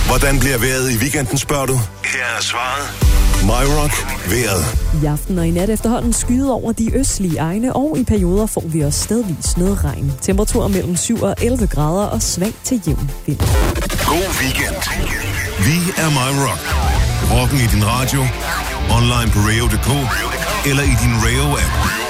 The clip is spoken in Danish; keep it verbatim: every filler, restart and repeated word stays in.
Hvordan bliver vejret i weekenden, spørger du? Her er svaret. MyRock vejret. I aften og i nat efterhånden skyet over de østlige egne, og i perioder får vi også stedvis noget regn. Temperaturer mellem syv og elleve grader og svag til jævn vind. God weekend. Vi er MyRock. Rocken i din radio, online på radio punktum d k eller i din Rayo-app.